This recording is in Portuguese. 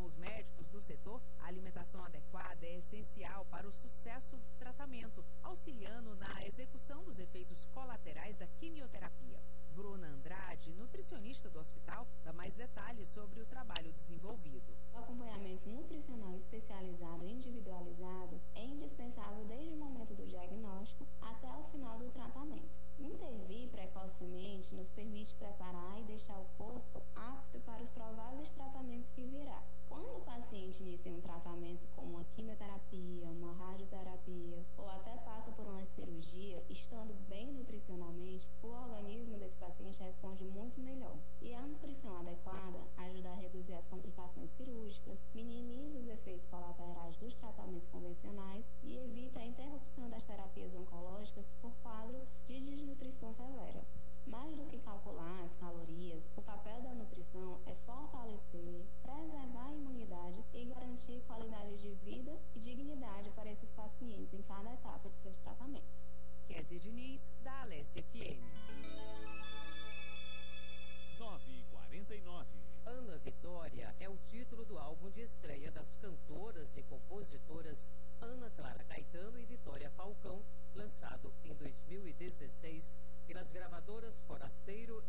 os médicos do setor, a alimentação adequada é essencial para o sucesso do tratamento, auxiliando na execução dos efeitos colaterais da quimioterapia. Bruna Andrade, nutricionista do hospital, dá mais detalhes sobre o trabalho desenvolvido. O acompanhamento nutricional especializado e individualizado é indispensável desde o momento do diagnóstico até o final do tratamento. Intervir precocemente nos permite preparar e deixar o corpo apto para os prováveis tratamentos que virá. Quando o paciente inicia um tratamento como uma quimioterapia, uma radioterapia ou até passa por uma cirurgia, estando bem nutricionalmente, o organismo desse paciente responde muito melhor. E a nutrição adequada ajuda a reduzir as complicações cirúrgicas, minimiza os efeitos colaterais dos tratamentos convencionais e evita a interrupção das terapias oncológicas por quadro de desnutrição severa. Mais do que calcular as calorias, o papel da nutrição é fortalecer, preservar a imunidade e garantir qualidade de vida e dignidade para esses pacientes em cada etapa de seus tratamentos. Kézia Diniz, da Alesse FM. 9h49. Ana Vitória é o título do álbum de estreia das cantoras e compositoras Ana Clara Caetano e Vitória Falcão, lançado em 2016 pelas gravadoras Forasteiro